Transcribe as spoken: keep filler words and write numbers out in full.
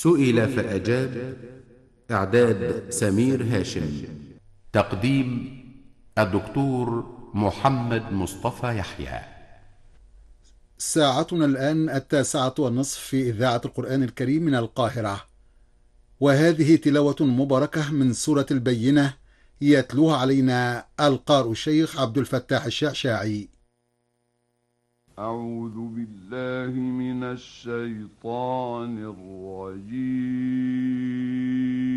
سئل فأجاب. إعداد سمير هاشم. تقديم الدكتور محمد مصطفى يحيى. ساعتنا الآن التاسعة والنصف في إذاعة القرآن الكريم من القاهرة، وهذه تلاوة مباركة من سورة البينة يتلوها علينا القارئ الشيخ عبد الفتاح الشعشاعي. أعوذ بالله من الشيطان الرجيم.